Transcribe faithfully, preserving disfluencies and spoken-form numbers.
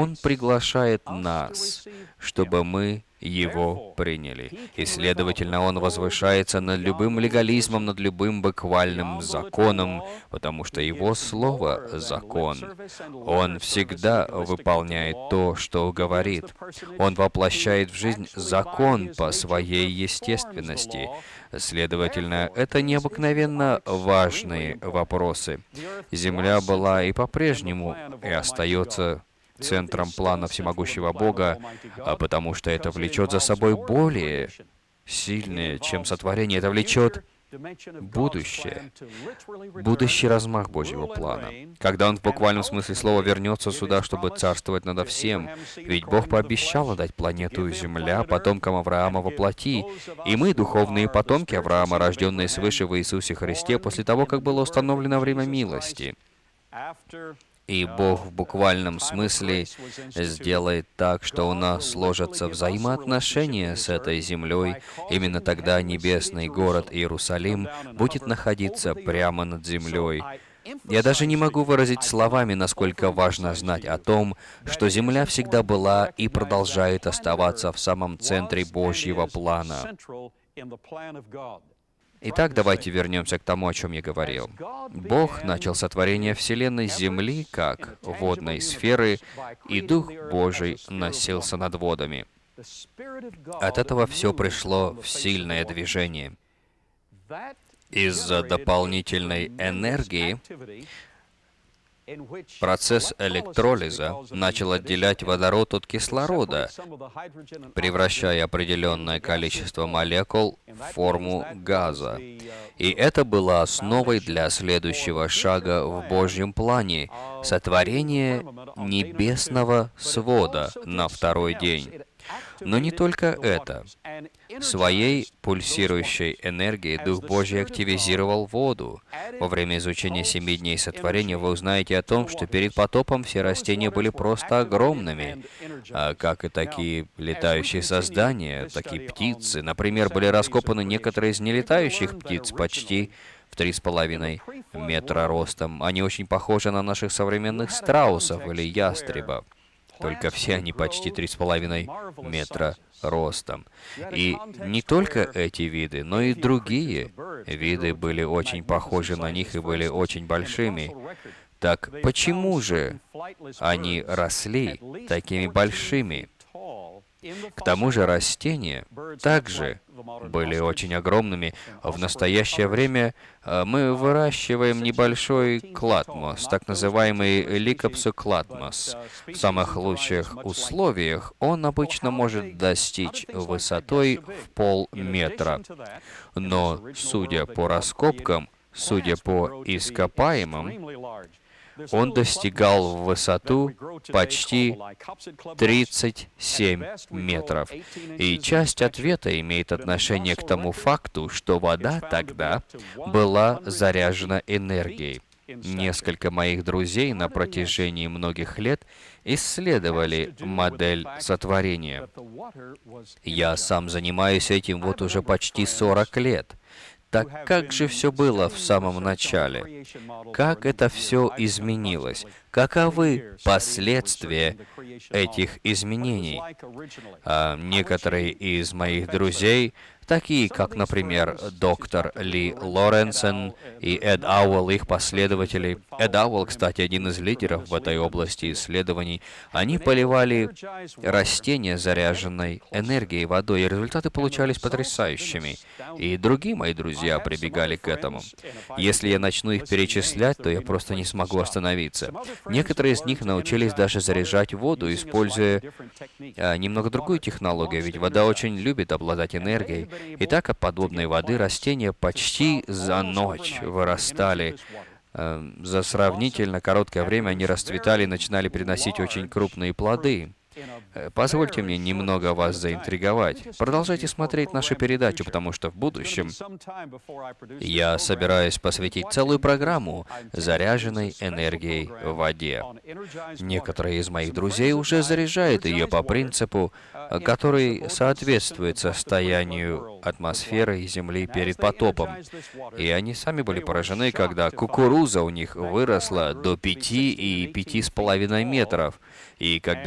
Он приглашает нас, чтобы мы Его приняли. И, следовательно, Он возвышается над любым легализмом, над любым буквальным законом, потому что Его Слово — закон. Он всегда выполняет то, что говорит. Он воплощает в жизнь закон по своей естественности. Следовательно, это необыкновенно важные вопросы. Земля была и по-прежнему и остается центром плана всемогущего Бога, а потому что это влечет за собой более сильное, чем сотворение. Это влечет будущее, будущий размах Божьего плана, когда Он в буквальном смысле слова вернется сюда, чтобы царствовать надо всем. Ведь Бог пообещал отдать планету Земля потомкам Авраама во плоти, и мы, духовные потомки Авраама, рожденные свыше в Иисусе Христе, после того, как было установлено время милости. И Бог в буквальном смысле сделает так, что у нас сложатся взаимоотношения с этой землей. Именно тогда небесный город Иерусалим будет находиться прямо над землей. Я даже не могу выразить словами, насколько важно знать о том, что земля всегда была и продолжает оставаться в самом центре Божьего плана. Итак, давайте вернемся к тому, о чем я говорил. Бог начал сотворение Вселенной Земли как водной сферы, и Дух Божий носился над водами. От этого все пришло в сильное движение. Из-за дополнительной энергии процесс электролиза начал отделять водород от кислорода, превращая определенное количество молекул в форму газа. И это было основой для следующего шага в Божьем плане — сотворение небесного свода на второй день. Но не только это. Своей пульсирующей энергией Дух Божий активизировал воду. Во время изучения семи дней сотворения вы узнаете о том, что перед потопом все растения были просто огромными, а как и такие летающие создания, такие птицы. Например, были раскопаны некоторые из нелетающих птиц почти в три с половиной метра ростом. Они очень похожи на наших современных страусов или ястребов. Только все они почти три с половиной метра ростом. И не только эти виды, но и другие виды были очень похожи на них и были очень большими. Так почему же они росли такими большими? К тому же растения также были очень огромными. В настоящее время мы выращиваем небольшой клатмос, так называемый ликопсоклатмос. В самых лучших условиях он обычно может достичь высотой в полметра. Но, судя по раскопкам, судя по ископаемым, он достигал в высоту почти тридцать семь метров. И часть ответа имеет отношение к тому факту, что вода тогда была заряжена энергией. Несколько моих друзей на протяжении многих лет исследовали модель сотворения. Я сам занимаюсь этим вот уже почти сорок лет. Так как же все было в самом начале? Как это все изменилось? Каковы последствия этих изменений? А некоторые из моих друзей, такие как, например, доктор Ли Лоренсон и Эд Ауэлл, их последователи. Эд Ауэлл, кстати, один из лидеров в этой области исследований. Они поливали растения заряженной энергией водой, и результаты получались потрясающими. И другие мои друзья прибегали к этому. Если я начну их перечислять, то я просто не смогу остановиться. Некоторые из них научились даже заряжать воду, используя а, немного другую технологию, ведь вода очень любит обладать энергией. И так от подобной воды растения почти за ночь вырастали. А, за сравнительно короткое время они расцветали и начинали приносить очень крупные плоды. Позвольте мне немного вас заинтриговать. Продолжайте смотреть нашу передачу, потому что в будущем я собираюсь посвятить целую программу заряженной энергией в воде. Некоторые из моих друзей уже заряжают ее по принципу, который соответствует состоянию атмосферы и Земли перед потопом. И они сами были поражены, когда кукуруза у них выросла до пяти и пяти с половиной метров. И когда